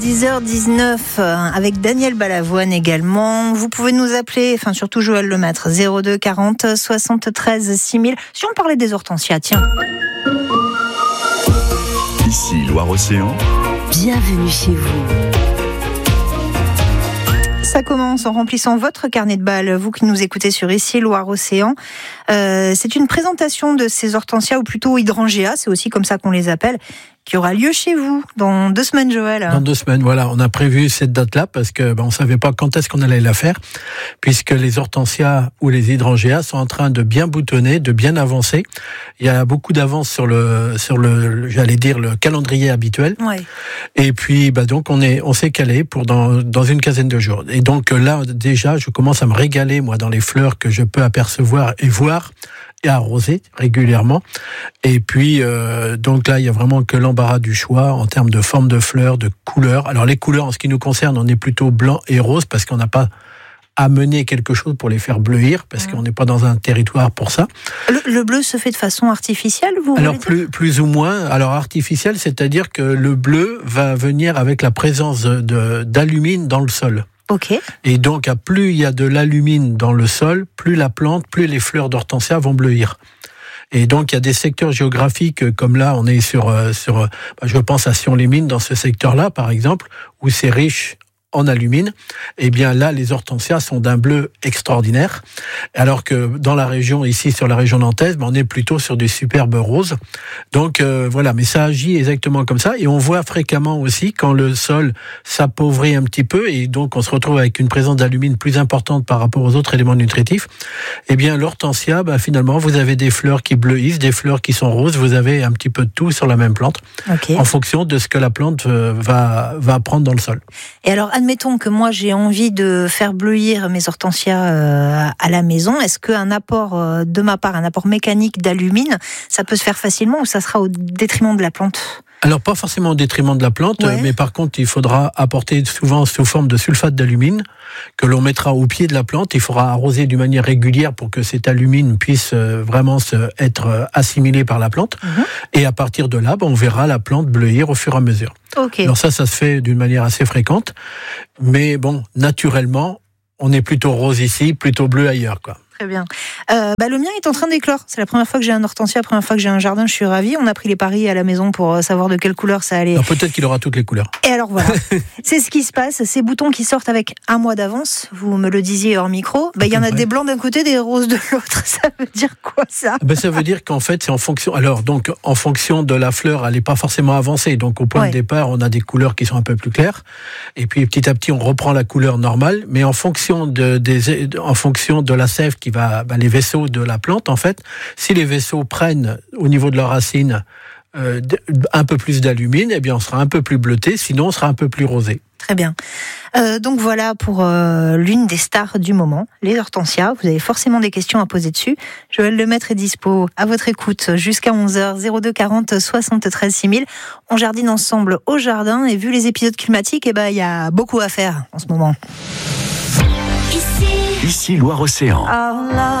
10h19 avec Daniel Balavoine également. Vous pouvez nous appeler, enfin surtout Joël Lemaître, 02 40 73 6000. Si on parlait des hortensias, tiens. Ici Loire-Océan. Bienvenue chez vous. Ça commence en remplissant votre carnet de balles, vous qui nous écoutez sur Ici Loire-Océan. C'est une présentation de ces hortensias, ou plutôt hydrangeas, c'est aussi comme ça qu'on les appelle, qui aura lieu chez vous dans 2 semaines, Joël. Dans 2 semaines, voilà. On a prévu cette date-là parce que on savait pas quand est-ce qu'on allait la faire, puisque les hortensias ou les hydrangeas sont en train de bien boutonner, de bien avancer. Il y a beaucoup d'avance sur le j'allais dire le calendrier habituel. Ouais. Et puis donc on s'est calé pour dans une quinzaine de jours. Et donc là déjà je commence à me régaler moi dans les fleurs que je peux apercevoir et voir et arroser régulièrement. Et puis donc là il y a vraiment que l'embarras du choix en termes de forme de fleurs, de couleurs. Alors les couleurs en ce qui nous concerne, on est plutôt blanc et rose parce qu'on n'a pas amener quelque chose pour les faire bleuir, parce qu'on n'est pas dans un territoire pour ça. Le bleu se fait de façon artificielle, vous Alors voulez dire ? plus ou moins. Alors artificielle, c'est-à-dire que le bleu va venir avec la présence d'alumine dans le sol. Ok. Et donc, plus il y a de l'alumine dans le sol, plus la plante, plus les fleurs d'hortensia vont bleuir. Et donc, il y a des secteurs géographiques, comme là, on est sur je pense à Sion-les-Mines, dans ce secteur-là, par exemple, où c'est riche en alumine, eh bien là, les hortensias sont d'un bleu extraordinaire, alors que dans la région, ici sur la région nantaise, on est plutôt sur des superbes roses. Donc voilà, mais ça agit exactement comme ça, et on voit fréquemment aussi quand le sol s'appauvrit un petit peu, et donc on se retrouve avec une présence d'alumine plus importante par rapport aux autres éléments nutritifs, eh bien l'hortensia, finalement, vous avez des fleurs qui bleuissent, des fleurs qui sont roses, vous avez un petit peu de tout sur la même plante, okay, en fonction de ce que la plante va prendre dans le sol. Et alors, admettons que moi j'ai envie de faire bleuir mes hortensias à la maison. Est-ce qu'un apport de ma part, un apport mécanique d'alumine, ça peut se faire facilement ou ça sera au détriment de la plante ? Alors pas forcément au détriment de la plante, ouais, mais par contre il faudra apporter souvent sous forme de sulfate d'alumine que l'on mettra au pied de la plante. Il faudra arroser d'une manière régulière pour que cette alumine puisse vraiment être assimilée par la plante. Et à partir de là, on verra la plante bleuir au fur et à mesure. Okay. Alors ça se fait d'une manière assez fréquente, mais naturellement, on est plutôt rose ici, plutôt bleu ailleurs, quoi. Très bien. Le mien est en train d'éclore. C'est la première fois que j'ai un hortensia, la première fois que j'ai un jardin. Je suis ravie. On a pris les paris à la maison pour savoir de quelle couleur ça allait. Alors peut-être qu'il aura toutes les couleurs. Et alors voilà, c'est ce qui se passe. Ces boutons qui sortent avec 1 mois d'avance, vous me le disiez hors micro, il y en a des blancs d'un côté, des roses de l'autre. Ça veut dire quoi ça ? Ça veut dire qu'en fait c'est en fonction. Alors donc en fonction de la fleur, elle n'est pas forcément avancée. Donc au point de départ, on a des couleurs qui sont un peu plus claires. Et puis petit à petit, on reprend la couleur normale. Mais en fonction de la sève qui va, les vaisseaux de la plante, en fait, si les vaisseaux prennent au niveau de leurs racines un peu plus d'alumine, eh bien on sera un peu plus bleuté, sinon on sera un peu plus rosé. Très bien. Donc voilà pour l'une des stars du moment, les hortensias. Vous avez forcément des questions à poser dessus. Joël Lemaître est dispo à votre écoute jusqu'à 11h, 02 40 73 6000. On jardine ensemble au jardin, et vu les épisodes climatiques, il y a beaucoup à faire en ce moment. Ici Loire-Océan.